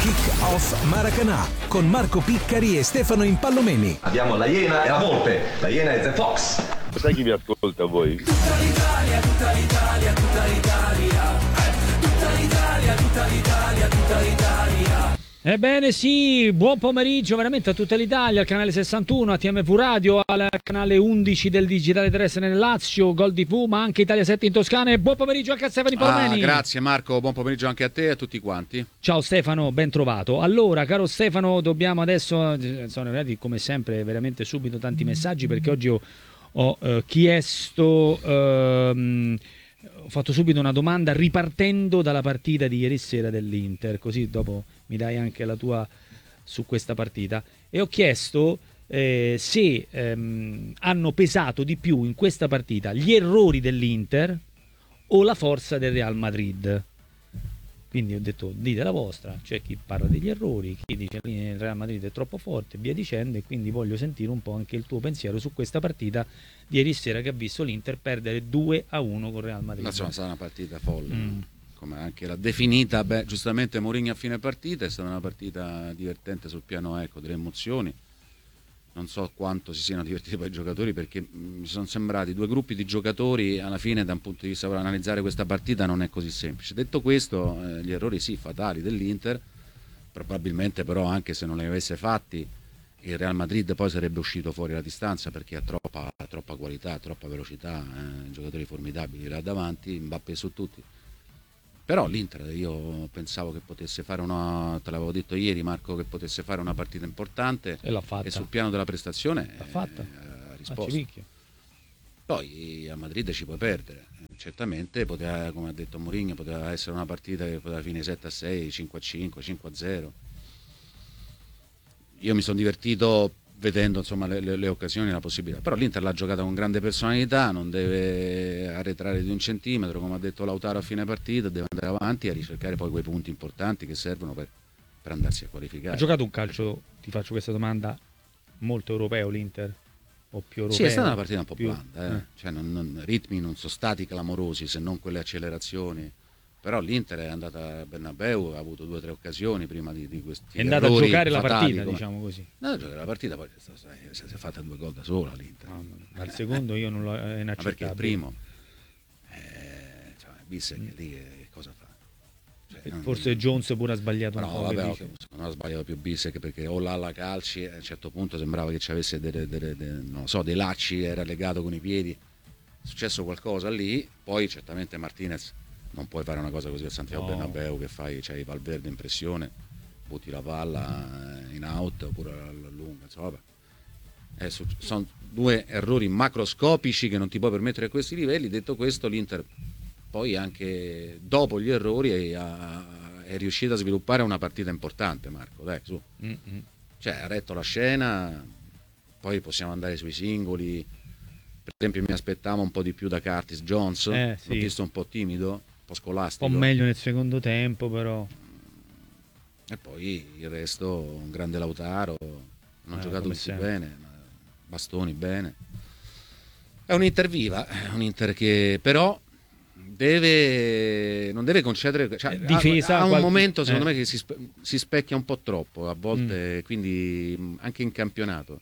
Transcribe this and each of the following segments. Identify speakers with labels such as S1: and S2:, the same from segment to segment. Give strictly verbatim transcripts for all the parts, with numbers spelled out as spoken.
S1: Kick-Off Maracanã con Marco Piccari e Stefano Impallomeni.
S2: Abbiamo la Iena e la Volpe. La Iena è The Fox.
S3: Sai chi vi ascolta voi?
S4: Tutta l'Italia, tutta l'Italia, tutta l'Italia. Tutta l'Italia, tutta l'Italia, tutta l'Italia.
S5: Ebbene sì, buon pomeriggio veramente a tutta l'Italia, al canale sessantuno, a T M V Radio, al canale undici del digitale terrestre nel Lazio, Gol tivù, ma anche Italia sette in Toscana. E buon pomeriggio anche a Stefano Impallomeni.
S6: Ah, grazie Marco, buon pomeriggio anche a te e a tutti quanti.
S5: Ciao Stefano, ben trovato. Allora, caro Stefano, dobbiamo adesso, sono arrivati come sempre veramente subito tanti messaggi, perché oggi ho, ho eh, chiesto... Ehm, ho fatto subito una domanda ripartendo dalla partita di ieri sera dell'Inter, così dopo mi dai anche la tua su questa partita, e ho chiesto eh, se ehm, hanno pesato di più in questa partita gli errori dell'Inter o la forza del Real Madrid. Quindi ho detto dite la vostra, c'è chi parla degli errori, chi dice che il Real Madrid è troppo forte, via dicendo, e quindi voglio sentire un po' anche il tuo pensiero su questa partita di ieri sera che ha visto l'Inter perdere due a uno con Real Madrid.
S6: Insomma, è stata una partita folle,
S5: mm.
S6: come anche l'ha definita beh, giustamente Mourinho a fine partita. È stata una partita divertente sul piano ecco, delle emozioni. Non so quanto si siano divertiti poi i giocatori, perché mi sono sembrati due gruppi di giocatori. Alla fine, da un punto di vista per analizzare questa partita, non è così semplice. Detto questo, eh, gli errori sì, fatali dell'Inter, probabilmente però anche se non li avesse fatti il Real Madrid poi sarebbe uscito fuori la distanza, perché ha troppa, troppa qualità, troppa velocità, eh, giocatori formidabili là davanti, Mbappé su tutti. Però l'Inter io pensavo che potesse fare una, te l'avevo detto ieri Marco, che potesse fare una partita importante,
S5: e l'ha fatta.
S6: E sul piano della prestazione
S5: l'ha fatta.
S6: Eh, ha risposto.
S5: Ah,
S6: poi a Madrid ci puoi perdere, certamente poteva, come ha detto Mourinho, poteva essere una partita che poteva finire sette a sei, cinque a cinque, cinque a zero. Io mi sono divertito vedendo insomma le, le, le occasioni, la possibilità, però l'Inter l'ha giocata con grande personalità, non deve arretrare di un centimetro, come ha detto Lautaro a fine partita, deve andare avanti a ricercare poi quei punti importanti che servono per, per andarsi a qualificare.
S5: Ha giocato un calcio, ti faccio questa domanda, molto europeo l'Inter? O più europeo?
S6: Sì, è stata una partita un po'
S5: più...
S6: blanda, eh.
S5: eh.
S6: Cioè, non, non, ritmi non sono stati clamorosi, se non quelle accelerazioni. Però l'Inter è andata a Bernabeu, ha avuto due o tre occasioni prima di, di questi
S5: è andata a giocare la partita, come... diciamo così.
S6: No, a giocare la partita, poi si è fatta due gol da sola l'Inter.
S5: No, no, al secondo io non l'ho inaccettabile.
S6: Ma perché il primo eh, cioè, Bissek mm. lì che cosa fa? Cioè, non,
S5: forse non... Jones pure ha sbagliato
S6: no,
S5: un po'.
S6: Vabbè, non ha sbagliato più Bissek, perché o là la calci, a un certo punto sembrava che ci avesse delle, delle, delle, non so, dei lacci, era legato con i piedi. È successo qualcosa lì, poi certamente Martinez. Non puoi fare una cosa così al Santiago no. Bernabeu, che fai, c'hai Valverde in pressione, butti la palla in out oppure alla lunga, insomma, eh, sono due errori macroscopici che non ti puoi permettere a questi livelli. Detto questo, l'Inter poi anche dopo gli errori è, è riuscita a sviluppare una partita importante, Marco, dai, su. Mm-hmm. Cioè, ha retto la scena, poi possiamo andare sui singoli. Per esempio mi aspettavo un po' di più da Curtis Jones,
S5: eh, sì.
S6: l'ho visto un po' timido, un po' scolastico.
S5: Un po' meglio nel secondo tempo, però.
S6: E poi il resto, un grande Lautaro, hanno eh, giocato tutti sempre bene, Bastoni bene. È un Inter viva, è un Inter che però deve non deve concedere, cioè,
S5: difesa,
S6: ha, ha un
S5: qualche...
S6: momento secondo
S5: eh.
S6: me che si, si specchia un po' troppo a volte, mm. quindi anche in campionato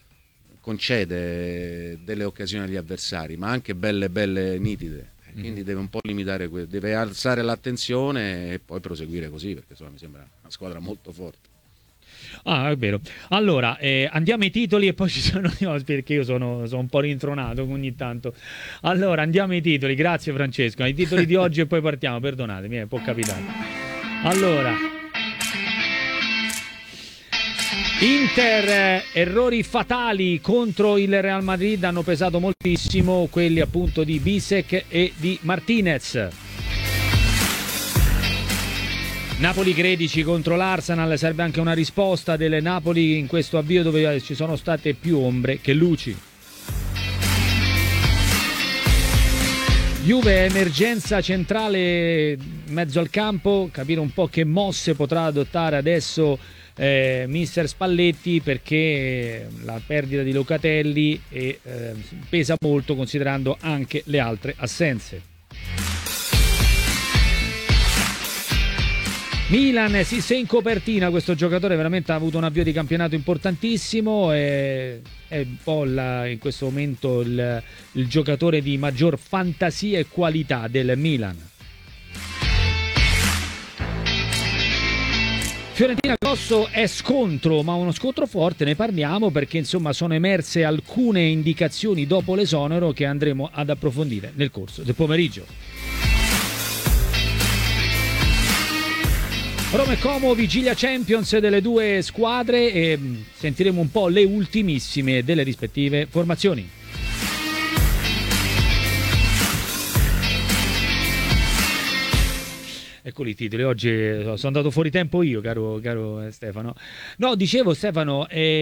S6: concede delle occasioni agli avversari, ma anche belle belle nitide, quindi mm. deve un po' limitare, deve alzare l'attenzione e poi proseguire così, perché insomma mi sembra una squadra molto forte.
S5: Ah, è vero. Allora, eh, andiamo ai titoli e poi ci sono gli ospiti, perché io sono, sono un po' rintronato ogni tanto. Allora, andiamo ai titoli, grazie Francesco. Ai titoli di oggi e poi partiamo, perdonatemi, eh, può capitare. Allora, Inter, eh, errori fatali contro il Real Madrid hanno pesato moltissimo, quelli appunto di Bissek e di Martinez. Napoli tredici contro l'Arsenal, serve anche una risposta delle Napoli in questo avvio dove ci sono state più ombre che luci. Juve, emergenza centrale in mezzo al campo, capire un po' che mosse potrà adottare adesso eh, mister Spalletti, perché la perdita di Locatelli eh, pesa molto considerando anche le altre assenze. Milan, sì, sei in copertina, questo giocatore veramente ha avuto un avvio di campionato importantissimo, e è un po' la, in questo momento il, il giocatore di maggior fantasia e qualità del Milan. Fiorentina Grosso è scontro, ma uno scontro forte, ne parliamo perché insomma sono emerse alcune indicazioni dopo l'esonero che andremo ad approfondire nel corso del pomeriggio. Roma e Como, vigilia Champions delle due squadre, e sentiremo un po' le ultimissime delle rispettive formazioni. Eccoli i titoli, oggi sono andato fuori tempo io, caro, caro Stefano. No, dicevo Stefano,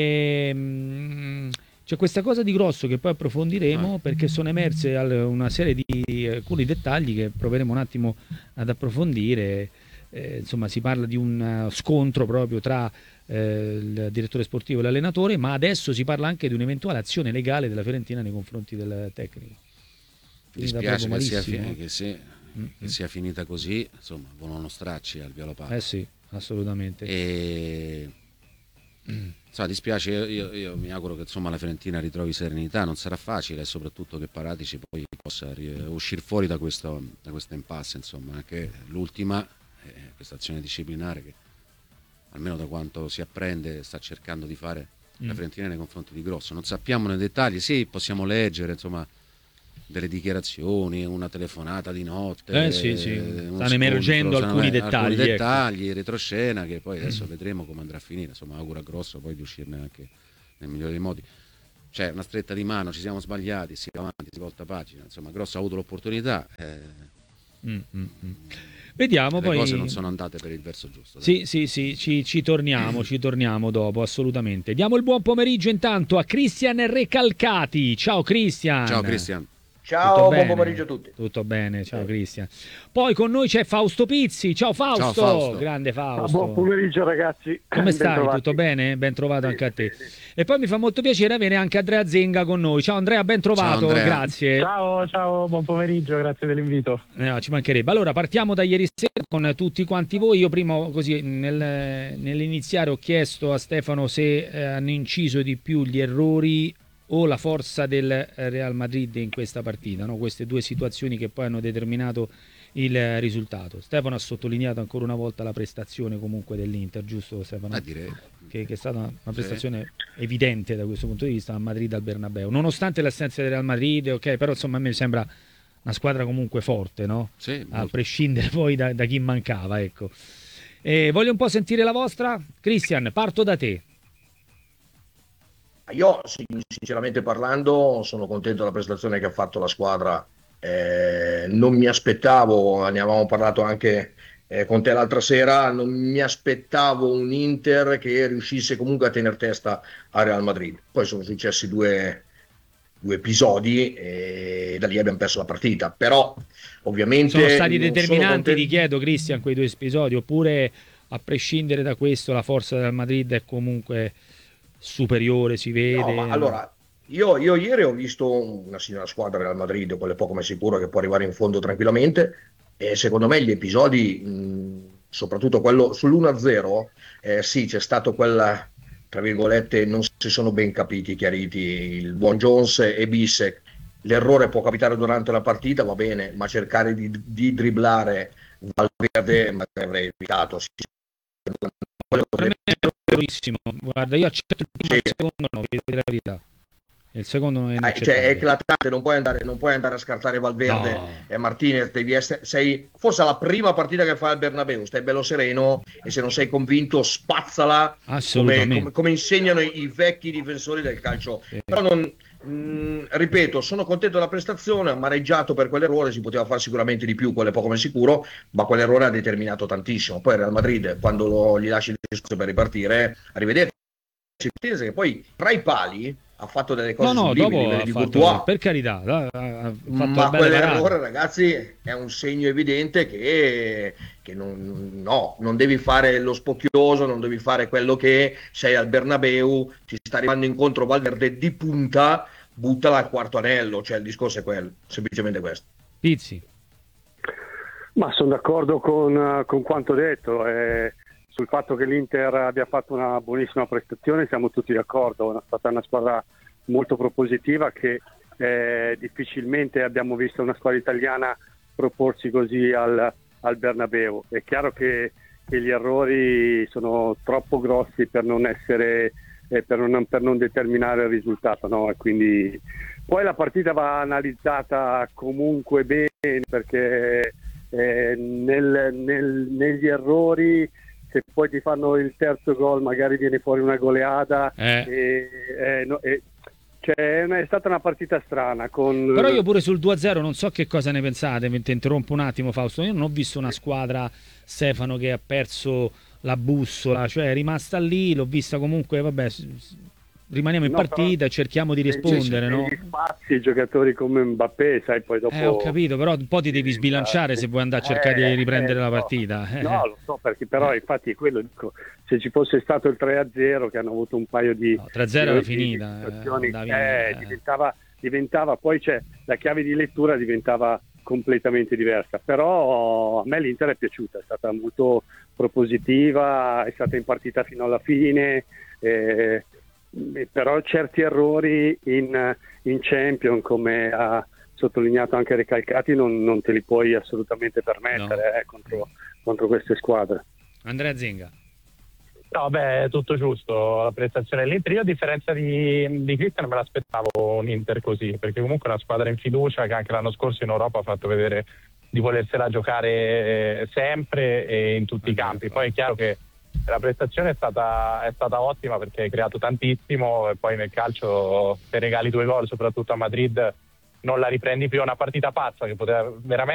S5: ehm, c'è questa cosa di Grosso che poi approfondiremo, perché sono emerse una serie di alcuni dettagli che proveremo un attimo ad approfondire. Eh, insomma, si parla di un scontro proprio tra eh, il direttore sportivo e l'allenatore, ma adesso si parla anche di un'eventuale azione legale della Fiorentina nei confronti del tecnico.
S6: Mi dispiace che sia, fi- che, sia, che sia finita così, insomma, volano stracci al Viola Park.
S5: Eh sì, assolutamente.
S6: E mm. so, dispiace, io, io, io mi auguro che insomma la Fiorentina ritrovi serenità, non sarà facile, e soprattutto che Paratici poi possa uscire fuori da questo, da questa impasse, insomma, anche l'ultima, eh, questa azione disciplinare che almeno da quanto si apprende sta cercando di fare mm. la Fiorentina nei confronti di Grosso. Non sappiamo nei dettagli, sì, possiamo leggere insomma delle dichiarazioni, una telefonata di notte,
S5: eh, sì, sì.
S6: stanno
S5: scontro,
S6: emergendo
S5: stanno alcuni dettagli,
S6: alcuni
S5: ecco.
S6: dettagli, retroscena che poi adesso mm. vedremo come andrà a finire. Insomma, auguro a Grosso poi di uscirne anche nel migliore dei modi. C'è una stretta di mano, ci siamo sbagliati, si va avanti, si volta pagina. Insomma, Grosso ha avuto l'opportunità. Eh,
S5: mm, mm, mm. Vediamo,
S6: le
S5: poi
S6: cose non sono andate per il verso giusto.
S5: Sì, dai. sì, sì, ci, ci torniamo, ci torniamo dopo, assolutamente. Diamo il buon pomeriggio intanto a Cristian Recalcati. Ciao Cristian.
S6: Ciao Cristian.
S7: Ciao, buon pomeriggio a tutti.
S5: Tutto bene, ciao eh. Cristian. Poi con noi c'è Fausto Pizzi. Ciao Fausto,
S6: ciao, Fausto.
S5: Grande Fausto.
S8: Buon pomeriggio ragazzi.
S5: Come stai? Tutto bene? Ben trovato sì, anche a te. Sì, sì. E poi mi fa molto piacere avere anche Andrea Zenga con noi. Ciao Andrea, ben trovato,
S6: ciao, Andrea.
S5: Grazie.
S8: Ciao, ciao, buon pomeriggio, grazie dell'invito.
S5: Eh, no, ci mancherebbe. Allora, partiamo da ieri sera con tutti quanti voi. Io prima, così, nel, nell'iniziare ho chiesto a Stefano se eh, hanno inciso di più gli errori o la forza del Real Madrid in questa partita, no? Queste due situazioni che poi hanno determinato il risultato. Stefano ha sottolineato ancora una volta la prestazione comunque dell'Inter, giusto Stefano?
S6: Ah, direi.
S5: Che, che è stata una prestazione sì. evidente da questo punto di vista a Madrid al Bernabeu, nonostante l'assenza del Real Madrid, ok, però insomma a me sembra una squadra comunque forte, no?
S6: Sì,
S5: a
S6: molto.
S5: prescindere poi da, da chi mancava, ecco. E voglio un po' sentire la vostra. Cristian, parto da te.
S7: Io, sinceramente parlando, sono contento della prestazione che ha fatto la squadra. Eh, non mi aspettavo, ne avevamo parlato anche eh, con te l'altra sera, non mi aspettavo un Inter che riuscisse comunque a tenere testa a Real Madrid. Poi sono successi due, due episodi e da lì abbiamo perso la partita. Però, ovviamente...
S5: Sono stati
S7: non
S5: determinanti,
S7: sono
S5: ti chiedo, Cristian, quei due episodi, oppure a prescindere da questo la forza del Madrid è comunque superiore, si vede?
S7: No, ma allora, io, io ieri ho visto una signora squadra Real Madrid, quello è poco ma sicuro che può arrivare in fondo tranquillamente, e secondo me gli episodi, mh, soprattutto quello sull'uno a zero, eh, sì, c'è stato quella, tra virgolette, non si sono ben capiti, chiariti, il buon Jones e Bissek. L'errore può capitare durante la partita, va bene, ma cercare di, di dribblare Valverde ma avrei evitato.
S5: Per me è verissimo. Guarda, io accetto il primo, il secondo no, vi dico la verità. Il secondo è,
S7: eh, cioè, è eclatante, non puoi andare, non puoi andare a scartare Valverde
S5: no.
S7: e Martinez, devi essere, sei forse la prima partita che fai al Bernabeu, stai bello sereno e se non sei convinto spazzala come, come, come insegnano i, i vecchi difensori del calcio. Sì. Però non, mh, ripeto, sono contento della prestazione, amareggiato per quell'errore, si poteva fare sicuramente di più, quello è poco ma sicuro, ma quell'errore ha determinato tantissimo. Poi Real Madrid, quando lo, gli lasci il discorso per ripartire, arrivederci, che poi tra i pali ha fatto delle cose
S5: no, no,
S7: sublimi,
S5: dopo
S7: di
S5: ha fatto,
S7: Courtois,
S5: per carità, ha fatto
S7: ma quell'errore, ragazzi, è un segno evidente che, che non, no, non devi fare lo spocchioso, non devi fare quello che sei al Bernabeu, ti sta arrivando incontro Valverde di punta, buttala al quarto anello, cioè il discorso è quello, semplicemente questo.
S5: Pizzi.
S8: Ma sono d'accordo con, con quanto detto, eh, sul fatto che l'Inter abbia fatto una buonissima prestazione siamo tutti d'accordo, è stata una squadra molto propositiva che eh, difficilmente abbiamo visto una squadra italiana proporsi così al, al Bernabeu. È chiaro che, che gli errori sono troppo grossi per non essere eh, per, non, per non determinare il risultato, no? E quindi poi la partita va analizzata comunque bene, perché eh, nel, nel, negli errori, se poi ti fanno il terzo gol magari viene fuori una goleada eh. e, e, no, e, cioè, è stata una partita strana con...
S5: Però io pure sul due a zero non so che cosa ne pensate, mi interrompo un attimo Fausto, io non ho visto una squadra, Stefano, che ha perso la bussola, cioè è rimasta lì, l'ho vista comunque, vabbè, rimaniamo in no, partita e cerchiamo di rispondere, no?
S8: Negli spazi, i giocatori come Mbappé, sai, poi dopo...
S5: Eh, ho capito, però un po' ti devi sbilanciare se vuoi andare a cercare eh, di riprendere eh, la partita.
S8: No, no, lo so, perché però infatti è quello, dico, se ci fosse stato il tre a zero, che hanno avuto un paio di... No,
S5: tre a zero era finita.
S8: Eh, eh, diventava, diventava, poi c'è la chiave di lettura diventava completamente diversa, però a me l'Inter è piaciuta, è stata molto propositiva, è stata in partita fino alla fine, eh, però certi errori in, in Champions, come ha sottolineato anche Recalcati, non, non te li puoi assolutamente permettere no. eh, contro, contro queste squadre.
S5: Andrea Zinga.
S8: No, beh, è tutto giusto, la prestazione dell'Inter. Io a differenza di, di Cristian me l'aspettavo un Inter così, perché comunque è una squadra in fiducia che anche l'anno scorso in Europa ha fatto vedere di volersela giocare sempre e in tutti i campi. Poi è chiaro che la prestazione è stata, è stata ottima perché hai creato tantissimo e poi nel calcio se regali due gol, soprattutto a Madrid, non la riprendi più. È una partita pazza che poteva veramente